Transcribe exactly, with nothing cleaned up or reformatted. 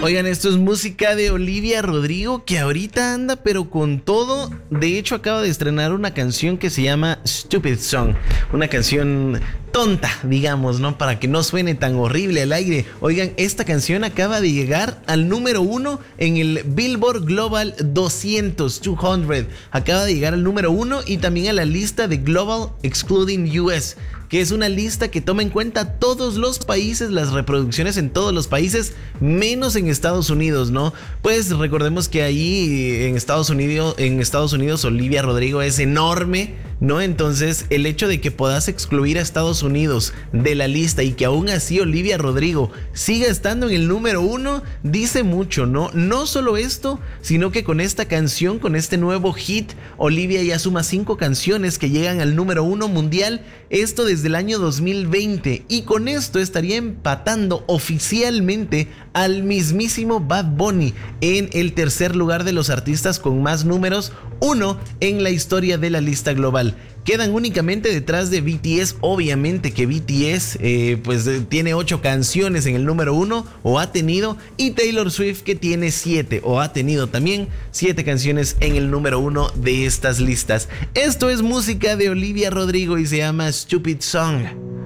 Oigan, esto es música de Olivia Rodrigo, que ahorita anda pero con todo. De hecho, acaba de estrenar una canción que se llama Stupid Song. Una canción tonta, digamos, ¿no? Para que no suene tan horrible al aire. Oigan, esta canción acaba de llegar al número uno en el Billboard Global doscientos, doscientos. Acaba de llegar al número uno y también a la lista de Global Excluding U S, que es una lista que toma en cuenta todos los países, las reproducciones en todos los países, menos en Estados Unidos, ¿no? Pues recordemos que ahí en Estados Unidos, en Estados Unidos Olivia Rodrigo es enorme, ¿no? Entonces, el hecho de que puedas excluir a Estados Unidos de la lista y que aún así Olivia Rodrigo siga estando en el número uno, dice mucho, ¿no? No solo esto, sino que con esta canción, con este nuevo hit, Olivia ya suma cinco canciones que llegan al número uno mundial, esto desde el año dos mil veinte, y con esto estaría empatando oficialmente al mismísimo Bad Bunny en el tercer lugar de los artistas con más números uno en la historia de la lista global. Quedan únicamente detrás de B T S, obviamente que B T S eh, pues eh, tiene ocho canciones en el número uno, o ha tenido, y Taylor Swift, que tiene siete, o ha tenido también siete canciones en el número uno de estas listas. Esto es música de Olivia Rodrigo y se llama Stupid Song.